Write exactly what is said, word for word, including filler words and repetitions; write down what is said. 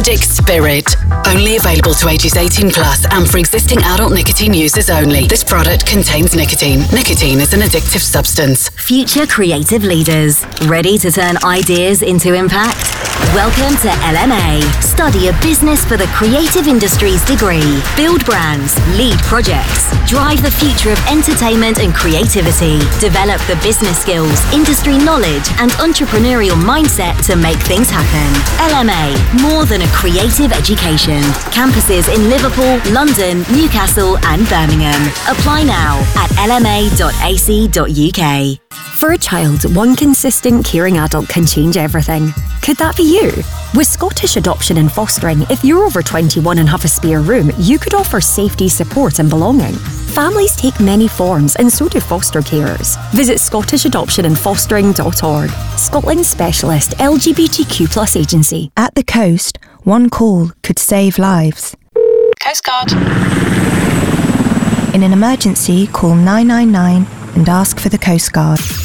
Nordic Spirit. Only available to ages eighteen plus and for existing adult nicotine users only. This product contains nicotine. Nicotine is an addictive substance. Future creative leaders. Ready to turn ideas into impact? Welcome to L M A. Study a business for the creative industries degree. Build brands, lead projects, drive the future of entertainment and creativity. Develop the business skills, industry knowledge and entrepreneurial mindset to make things happen. L M A, more than a creative education. Campuses in Liverpool, London, Newcastle and Birmingham. Apply now at l m a dot a c dot u k. For a child, one consistent, caring adult can change everything. Could that be you? With Scottish Adoption and Fostering, if you're over twenty-one and have a spare room, you could offer safety, support and belonging. Families take many forms and so do foster carers. Visit scottish adoption and fostering dot org. Scotland's specialist L G B T Q plus agency. At the coast, one call could save lives. Coast Guard. In an emergency, call nine nine nine and ask for the Coast Guard.